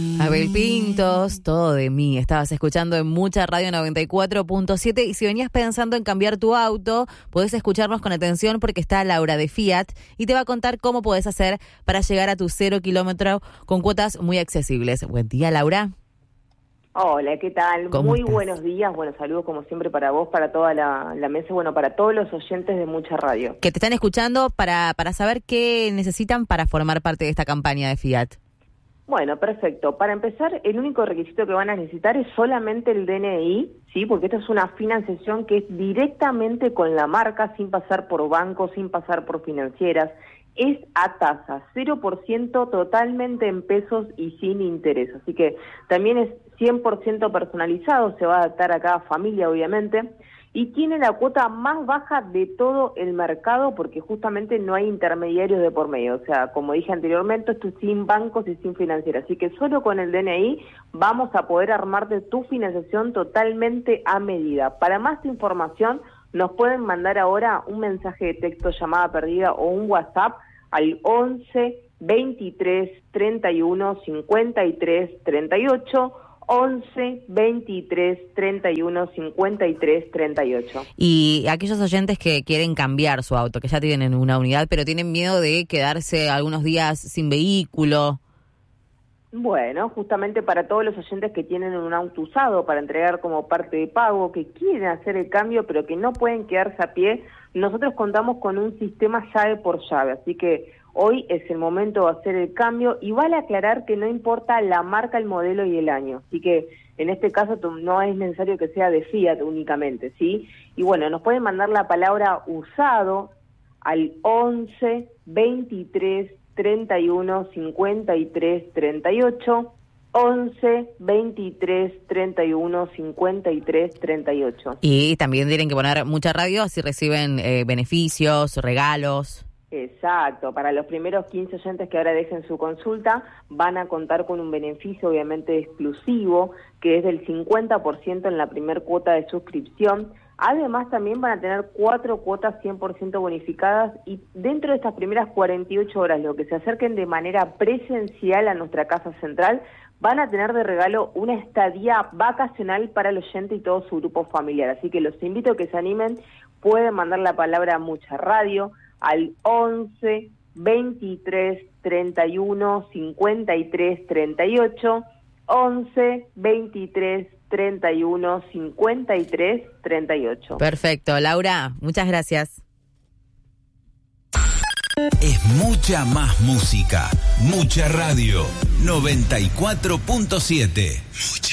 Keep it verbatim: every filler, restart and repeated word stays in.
Abel Pintos, todo de mí. Estabas escuchando en Mucha Radio noventa y cuatro punto siete y si venías pensando en cambiar tu auto, podés escucharnos con atención porque está Laura de Fiat y te va a contar cómo podés hacer para llegar a tu cero kilómetro con cuotas muy accesibles. Buen día, Laura. Hola, ¿qué tal? ¿Cómo Muy estás? buenos días. Bueno, saludos como siempre para vos, para toda la, la mesa, bueno, para todos los oyentes de Mucha Radio. Que te están escuchando para, para saber qué necesitan para formar parte de esta campaña de Fiat. Bueno, perfecto. Para empezar, el único requisito que van a necesitar es solamente el D N I, ¿sí? Porque esta es una financiación que es directamente con la marca, sin pasar por bancos, sin pasar por financieras. Es a tasa, cero por ciento totalmente en pesos y sin interés. Así que también es cien por ciento personalizado, se va a adaptar a cada familia, obviamente. Y tiene la cuota más baja de todo el mercado porque justamente no hay intermediarios de por medio. O sea, como dije anteriormente, esto es sin bancos y sin financieras. Así que solo con el D N I vamos a poder armarte tu financiación totalmente a medida. Para más información, nos pueden mandar ahora un mensaje de texto, llamada perdida o un WhatsApp al once, veintitrés, treinta y uno, cincuenta y tres, treinta y ocho, once, veintitrés, treinta y uno, cincuenta y tres, treinta y ocho. Y aquellos oyentes que quieren cambiar su auto, que ya tienen una unidad, pero tienen miedo de quedarse algunos días sin vehículo. Bueno, justamente para todos los oyentes que tienen un auto usado para entregar como parte de pago, que quieren hacer el cambio pero que no pueden quedarse a pie, nosotros contamos con un sistema llave por llave, así que hoy es el momento de hacer el cambio y vale aclarar que no importa la marca, el modelo y el año, así que en este caso no es necesario que sea de Fiat únicamente, ¿sí? Y bueno, nos pueden mandar la palabra usado al once, veintitrés, treinta y uno, cincuenta y tres, treinta y ocho, once, veintitrés, treinta y uno, cincuenta y tres, treinta y ocho. Y también tienen que poner Mucha Radio así reciben eh, beneficios, regalos. Exacto, para los primeros quince oyentes que ahora dejen su consulta van a contar con un beneficio obviamente exclusivo que es del cincuenta por ciento en la primer cuota de suscripción. Además también van a tener cuatro cuotas cien por ciento bonificadas y dentro de estas primeras cuarenta y ocho horas, lo que se acerquen de manera presencial a nuestra casa central, van a tener de regalo una estadía vacacional para el oyente y todo su grupo familiar. Así que los invito a que se animen, pueden mandar la palabra Mucha Radio al once, veintitrés, treinta y uno, cincuenta y tres, treinta y ocho, once, veintitrés, treinta y uno, cincuenta y tres, treinta y ocho. Perfecto, Laura, muchas gracias. Es mucha más música, Mucha Radio noventa y cuatro punto siete. Mucha.